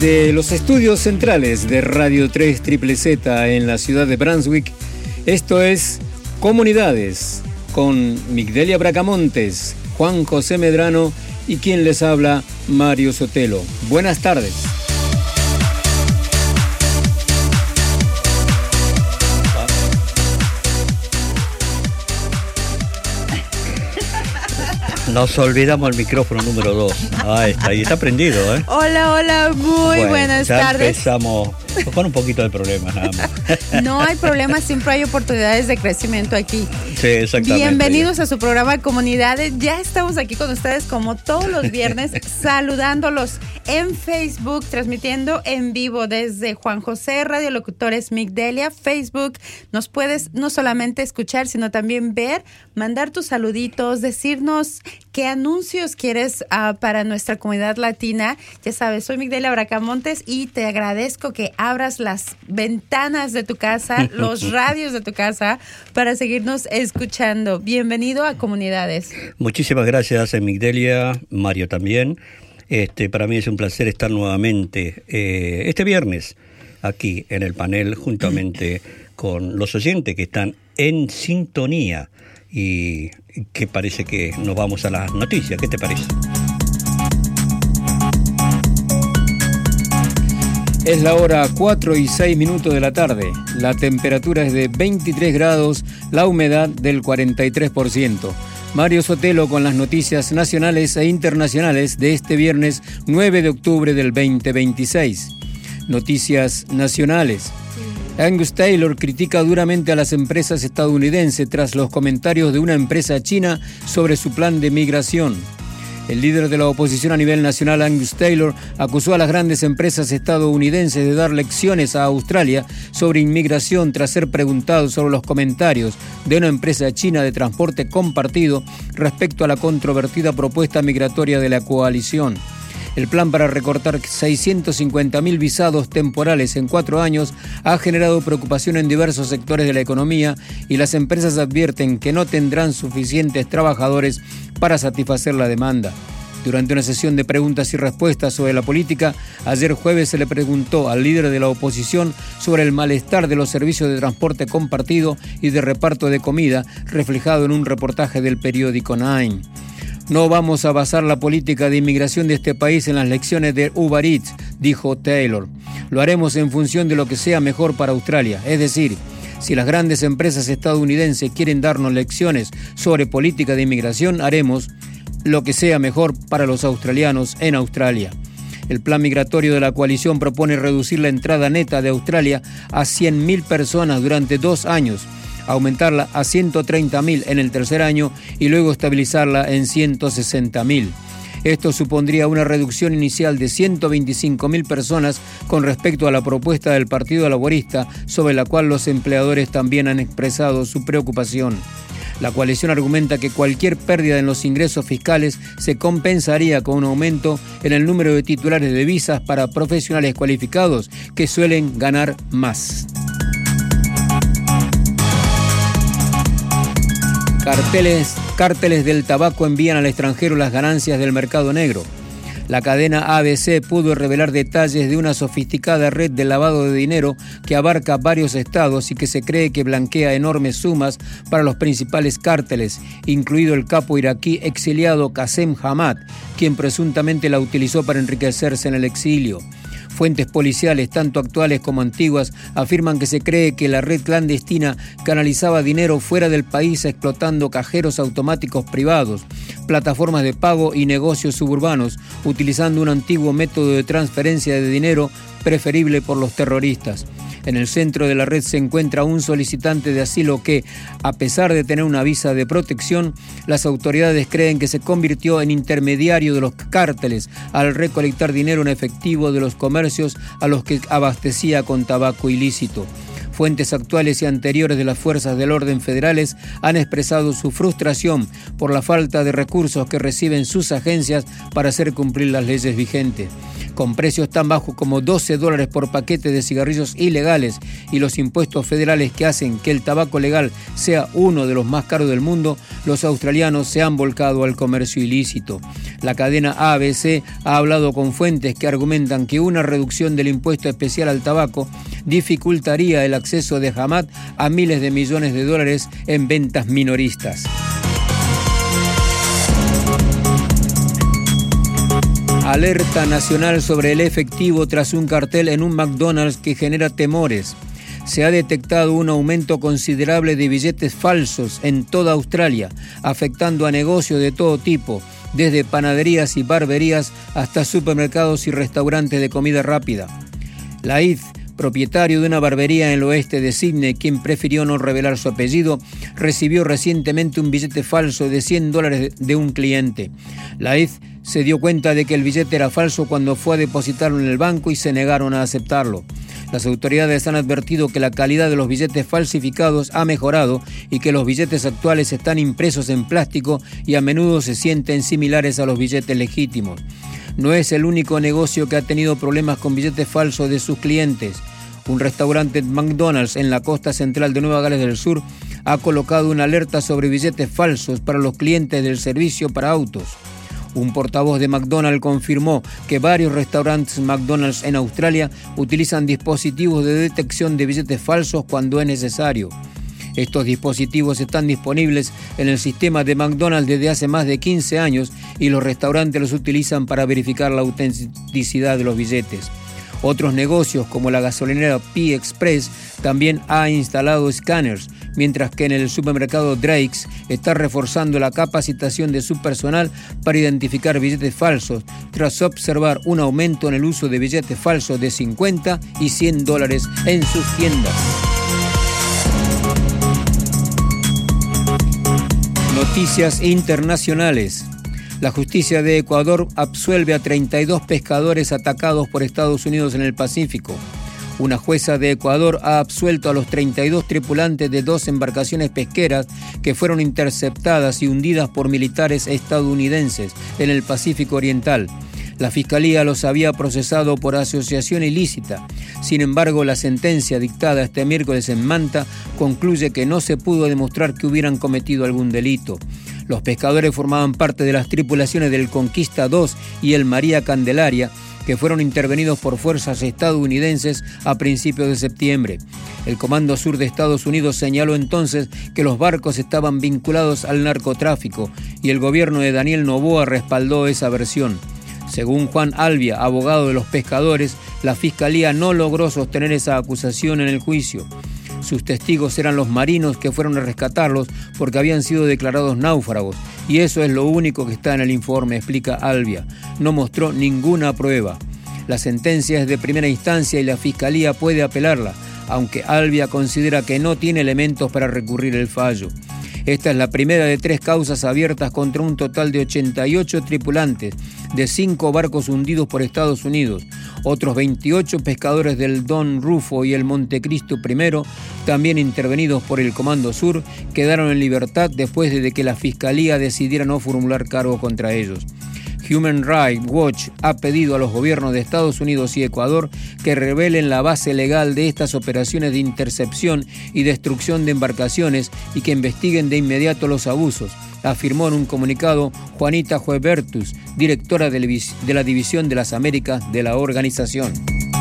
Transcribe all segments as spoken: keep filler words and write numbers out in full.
De los estudios centrales de Radio tres Triple Z en la ciudad de Brunswick, esto es Comunidades, con Migdelia Bracamontes, Juan José Medrano y quien les habla, Mario Sotelo. Buenas tardes. Nos olvidamos el micrófono número dos. Ahí está, ahí está prendido, ¿eh? Hola, hola, muy bueno, buenas ya tardes. Empezamos con un poquito de problemas, nada más. No hay problemas, siempre hay oportunidades de crecimiento aquí. Sí, exactamente. Bienvenidos a su programa Comunidades. Ya estamos aquí con ustedes como todos los viernes, saludándolos en Facebook, transmitiendo en vivo desde Juan José, Radio Locutores Migdelia, Facebook. Nos puedes no solamente escuchar, sino también ver, mandar tus saluditos, decirnos qué anuncios quieres uh, para nuestra comunidad latina. Ya sabes, soy Migdelia Bracamontes y te agradezco que abras las ventanas de tu casa, los radios de tu casa, para seguirnos escuchando. Bienvenido a Comunidades. Muchísimas gracias, Migdelia, Mario también. Este, para mí es un placer estar nuevamente eh, este viernes aquí en el panel juntamente con los oyentes que están en sintonía y que parece que nos vamos a las noticias. ¿Qué te parece? Es la hora cuatro y seis minutos de la tarde. La temperatura es de veintitrés grados, la humedad del cuarenta y tres por ciento. Mario Sotelo con las noticias nacionales e internacionales de este viernes nueve de octubre del veinte veintiséis. Noticias nacionales. Angus Taylor critica duramente a las empresas estadounidenses tras los comentarios de una empresa china sobre su plan de migración. El líder de la oposición a nivel nacional, Angus Taylor, acusó a las grandes empresas estadounidenses de dar lecciones a Australia sobre inmigración tras ser preguntado sobre los comentarios de una empresa china de transporte compartido respecto a la controvertida propuesta migratoria de la coalición. El plan para recortar seiscientos cincuenta mil visados temporales en cuatro años ha generado preocupación en diversos sectores de la economía y las empresas advierten que no tendrán suficientes trabajadores para satisfacer la demanda. Durante una sesión de preguntas y respuestas sobre la política, ayer jueves se le preguntó al líder de la oposición sobre el malestar de los servicios de transporte compartido y de reparto de comida, reflejado en un reportaje del periódico Nine. No vamos a basar la política de inmigración de este país en las lecciones de Uber Eats, dijo Taylor. Lo haremos en función de lo que sea mejor para Australia. Es decir, si las grandes empresas estadounidenses quieren darnos lecciones sobre política de inmigración, haremos lo que sea mejor para los australianos en Australia. El plan migratorio de la coalición propone reducir la entrada neta de Australia a cien mil personas durante dos años, aumentarla a ciento treinta mil en el tercer año y luego estabilizarla en ciento sesenta mil. Esto supondría una reducción inicial de ciento veinticinco mil personas con respecto a la propuesta del Partido Laborista, sobre la cual los empleadores también han expresado su preocupación. La coalición argumenta que cualquier pérdida en los ingresos fiscales se compensaría con un aumento en el número de titulares de visas para profesionales cualificados que suelen ganar más. Carteles, cárteles del tabaco envían al extranjero las ganancias del mercado negro. La cadena A B C pudo revelar detalles de una sofisticada red de lavado de dinero que abarca varios estados y que se cree que blanquea enormes sumas para los principales cárteles, incluido el capo iraquí exiliado Qasem Hamad, quien presuntamente la utilizó para enriquecerse en el exilio. Fuentes policiales, tanto actuales como antiguas, afirman que se cree que la red clandestina canalizaba dinero fuera del país explotando cajeros automáticos privados, plataformas de pago y negocios suburbanos, utilizando un antiguo método de transferencia de dinero preferible por los terroristas. En el centro de la red se encuentra un solicitante de asilo que, a pesar de tener una visa de protección, las autoridades creen que se convirtió en intermediario de los cárteles al recolectar dinero en efectivo de los comercios a los que abastecía con tabaco ilícito. Fuentes actuales y anteriores de las fuerzas del orden federales han expresado su frustración por la falta de recursos que reciben sus agencias para hacer cumplir las leyes vigentes. Con precios tan bajos como doce dólares por paquete de cigarrillos ilegales y los impuestos federales que hacen que el tabaco legal sea uno de los más caros del mundo, los australianos se han volcado al comercio ilícito. La cadena A B C ha hablado con fuentes que argumentan que una reducción del impuesto especial al tabaco dificultaría el acceso de Hamad a miles de millones de dólares en ventas minoristas. Alerta nacional sobre el efectivo tras un cartel en un McDonald's que genera temores. Se ha detectado un aumento considerable de billetes falsos en toda Australia, afectando a negocios de todo tipo, desde panaderías y barberías hasta supermercados y restaurantes de comida rápida. Laith, propietario de una barbería en el oeste de Sydney, quien prefirió no revelar su apellido, recibió recientemente un billete falso de cien dólares de un cliente. Laith se dio cuenta de que el billete era falso cuando fue a depositarlo en el banco y se negaron a aceptarlo. Las autoridades han advertido que la calidad de los billetes falsificados ha mejorado y que los billetes actuales están impresos en plástico y a menudo se sienten similares a los billetes legítimos. No es el único negocio que ha tenido problemas con billetes falsos de sus clientes. Un restaurante McDonald's en la costa central de Nueva Gales del Sur ha colocado una alerta sobre billetes falsos para los clientes del servicio para autos. Un portavoz de McDonald's confirmó que varios restaurantes McDonald's en Australia utilizan dispositivos de detección de billetes falsos cuando es necesario. Estos dispositivos están disponibles en el sistema de McDonald's desde hace más de quince años y los restaurantes los utilizan para verificar la autenticidad de los billetes. Otros negocios, como la gasolinera P Express, también ha instalado escáneres, mientras que en el supermercado Drake's está reforzando la capacitación de su personal para identificar billetes falsos, tras observar un aumento en el uso de billetes falsos de cincuenta y cien dólares en sus tiendas. Noticias internacionales. La justicia de Ecuador absuelve a treinta y dos pescadores atacados por Estados Unidos en el Pacífico. Una jueza de Ecuador ha absuelto a los treinta y dos tripulantes de dos embarcaciones pesqueras que fueron interceptadas y hundidas por militares estadounidenses en el Pacífico Oriental. La Fiscalía los había procesado por asociación ilícita. Sin embargo, la sentencia dictada este miércoles en Manta concluye que no se pudo demostrar que hubieran cometido algún delito. Los pescadores formaban parte de las tripulaciones del Conquista dos y el María Candelaria, que fueron intervenidos por fuerzas estadounidenses a principios de septiembre. El Comando Sur de Estados Unidos señaló entonces que los barcos estaban vinculados al narcotráfico y el gobierno de Daniel Noboa respaldó esa versión. Según Juan Albia, abogado de los pescadores, la Fiscalía no logró sostener esa acusación en el juicio. Sus testigos eran los marinos que fueron a rescatarlos porque habían sido declarados náufragos, y eso es lo único que está en el informe, explica Albia. No mostró ninguna prueba. La sentencia es de primera instancia y la Fiscalía puede apelarla, aunque Albia considera que no tiene elementos para recurrir el fallo. Esta es la primera de tres causas abiertas contra un total de ochenta y ocho tripulantes de cinco barcos hundidos por Estados Unidos. Otros veintiocho pescadores del Don Rufo y el Montecristo primero, también intervenidos por el Comando Sur, quedaron en libertad después de que la Fiscalía decidiera no formular cargo contra ellos. Human Rights Watch ha pedido a los gobiernos de Estados Unidos y Ecuador que revelen la base legal de estas operaciones de intercepción y destrucción de embarcaciones y que investiguen de inmediato los abusos, afirmó en un comunicado Juanita Huebertus, directora de la División de las Américas de la organización.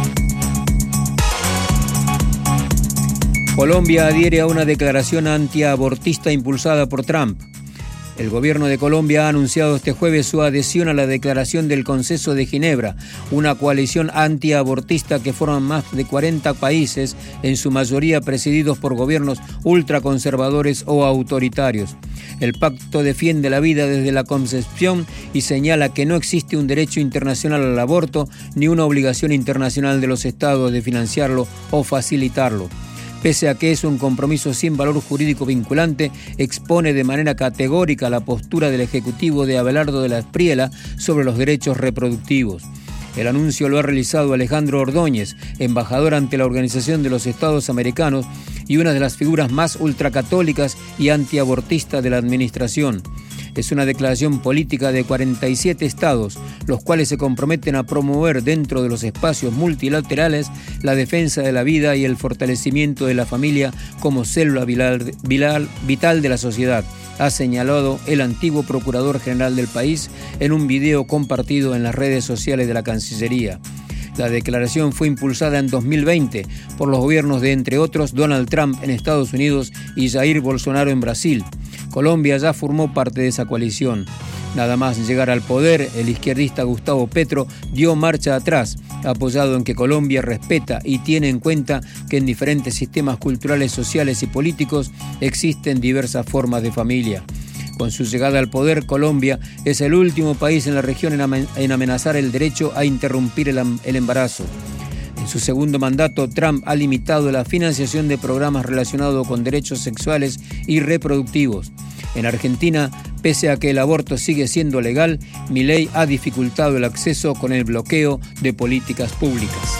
Colombia adhiere a una declaración antiabortista impulsada por Trump. El gobierno de Colombia ha anunciado este jueves su adhesión a la Declaración del Consenso de Ginebra, una coalición antiabortista que forman más de cuarenta países, en su mayoría presididos por gobiernos ultraconservadores o autoritarios. El pacto defiende la vida desde la concepción y señala que no existe un derecho internacional al aborto ni una obligación internacional de los estados de financiarlo o facilitarlo. Pese a que es un compromiso sin valor jurídico vinculante, expone de manera categórica la postura del Ejecutivo de Abelardo de la Espriella sobre los derechos reproductivos. El anuncio lo ha realizado Alejandro Ordóñez, embajador ante la Organización de los Estados Americanos y una de las figuras más ultracatólicas y antiabortistas de la administración. Es una declaración política de cuarenta y siete estados, los cuales se comprometen a promover dentro de los espacios multilaterales la defensa de la vida y el fortalecimiento de la familia como célula vital, vital, vital de la sociedad, ha señalado el antiguo procurador general del país en un video compartido en las redes sociales de la Cancillería. La declaración fue impulsada en dos mil veinte por los gobiernos de, entre otros, Donald Trump en Estados Unidos y Jair Bolsonaro en Brasil. Colombia ya formó parte de esa coalición. Nada más llegar al poder, el izquierdista Gustavo Petro dio marcha atrás, apoyado en que Colombia respeta y tiene en cuenta que en diferentes sistemas culturales, sociales y políticos existen diversas formas de familia. Con su llegada al poder, Colombia es el último país en la región en amenazar el derecho a interrumpir el embarazo. En su segundo mandato, Trump ha limitado la financiación de programas relacionados con derechos sexuales y reproductivos. En Argentina, pese a que el aborto sigue siendo legal, Milei ha dificultado el acceso con el bloqueo de políticas públicas.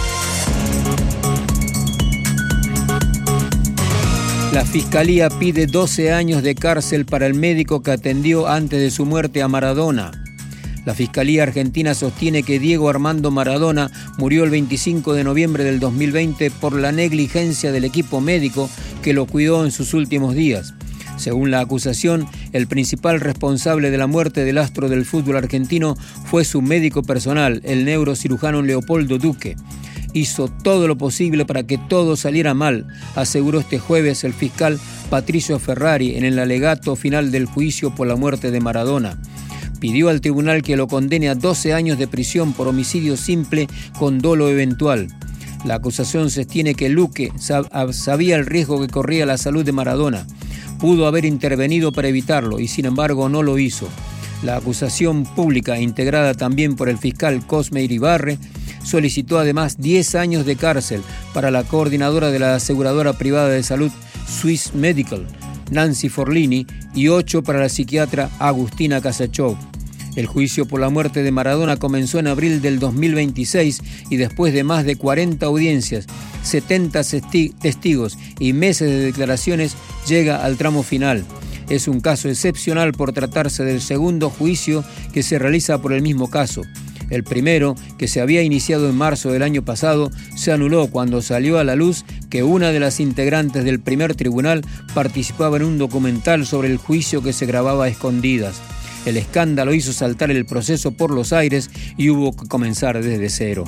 La Fiscalía pide doce años de cárcel para el médico que atendió antes de su muerte a Maradona. La Fiscalía Argentina sostiene que Diego Armando Maradona murió el veinticinco de noviembre del dos mil veinte por la negligencia del equipo médico que lo cuidó en sus últimos días. Según la acusación, el principal responsable de la muerte del astro del fútbol argentino fue su médico personal, el neurocirujano Leopoldo Duque. Hizo todo lo posible para que todo saliera mal, aseguró este jueves el fiscal Patricio Ferrari en el alegato final del juicio por la muerte de Maradona. Pidió al tribunal que lo condene a doce años de prisión por homicidio simple con dolo eventual. La acusación sostiene que Luque sabía el riesgo que corría la salud de Maradona. Pudo haber intervenido para evitarlo y sin embargo no lo hizo. La acusación pública, integrada también por el fiscal Cosme Iribarre, solicitó además diez años de cárcel para la coordinadora de la aseguradora privada de salud Swiss Medical, Nancy Forlini, y ocho para la psiquiatra Agustina Casachov. El juicio por la muerte de Maradona comenzó en abril del dos mil veintiséis y después de más de cuarenta audiencias, setenta testigos y meses de declaraciones llega al tramo final. Es un caso excepcional por tratarse del segundo juicio que se realiza por el mismo caso. El primero, que se había iniciado en marzo del año pasado, se anuló cuando salió a la luz que una de las integrantes del primer tribunal participaba en un documental sobre el juicio que se grababa a escondidas. El escándalo hizo saltar el proceso por los aires y hubo que comenzar desde cero.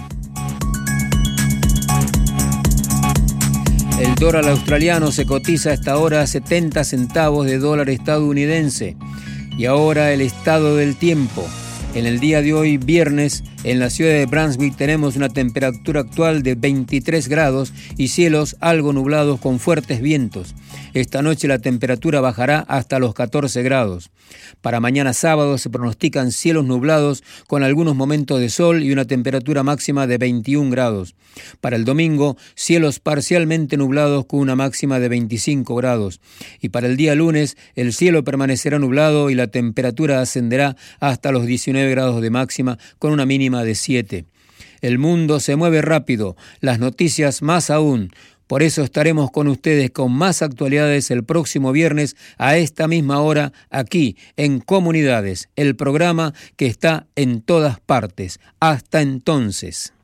El dólar australiano se cotiza a esta hora a setenta centavos de dólar estadounidense. Y ahora el estado del tiempo. En el día de hoy, viernes, en la ciudad de Brunswick tenemos una temperatura actual de veintitrés grados y cielos algo nublados con fuertes vientos. Esta noche la temperatura bajará hasta los catorce grados. Para mañana sábado se pronostican cielos nublados con algunos momentos de sol y una temperatura máxima de veintiún grados. Para el domingo, cielos parcialmente nublados con una máxima de veinticinco grados. Y para el día lunes, el cielo permanecerá nublado y la temperatura ascenderá hasta los diecinueve grados de máxima con una mínima de siete. El mundo se mueve rápido, las noticias más aún. Por eso estaremos con ustedes con más actualidades el próximo viernes a esta misma hora aquí en Comunidades, el programa que está en todas partes. Hasta entonces.